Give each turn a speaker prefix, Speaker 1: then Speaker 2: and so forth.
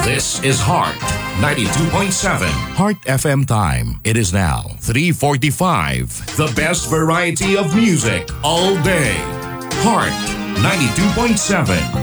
Speaker 1: This is Heart 92.7 Heart FM time. It is now 3:45. The best variety of music all day. Heart 92.7.